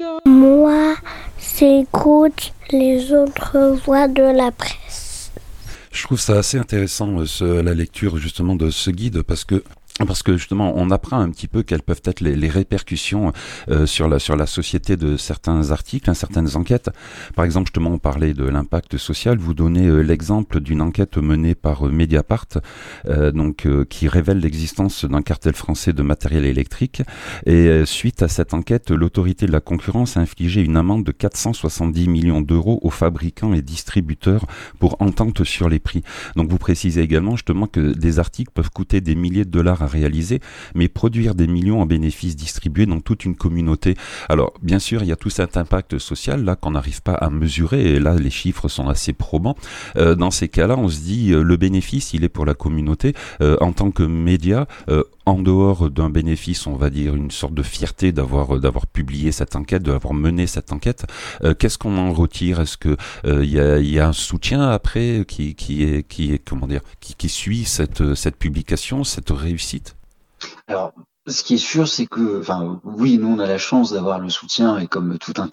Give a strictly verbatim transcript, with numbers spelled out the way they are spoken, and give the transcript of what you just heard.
Moi, j'écoute les autres voix de la presse. Je trouve ça assez intéressant, euh, ce- la lecture justement de ce guide, parce que parce que justement, on apprend un petit peu quelles peuvent être les, les répercussions euh, sur la sur la société de certains articles, hein, certaines enquêtes. Par exemple, justement, on parlait de l'impact social. Vous donnez euh, l'exemple d'une enquête menée par euh, Mediapart, euh, donc euh, qui révèle l'existence d'un cartel français de matériel électrique. Et euh, suite à cette enquête, l'autorité de la concurrence a infligé une amende de quatre cent soixante-dix millions d'euros aux fabricants et distributeurs pour entente sur les prix. Donc, vous précisez également justement que des articles peuvent coûter des milliers de dollars à réaliser, mais produire des millions en bénéfices distribués dans toute une communauté. Alors, bien sûr, il y a tout cet impact social là qu'on n'arrive pas à mesurer, et là, les chiffres sont assez probants. Euh, dans ces cas-là, on se dit, euh, le bénéfice, il est pour la communauté. Euh, en tant que média, euh, en dehors d'un bénéfice, on va dire une sorte de fierté d'avoir d'avoir publié cette enquête, d'avoir mené cette enquête. Euh, qu'est-ce qu'on en retire? Est-ce que euh, il y a il y a un soutien après qui qui est qui est comment dire qui qui suit cette cette publication, cette réussite? Alors, ce qui est sûr, c'est que, enfin, oui, nous, on a la chance d'avoir le soutien, et comme tout un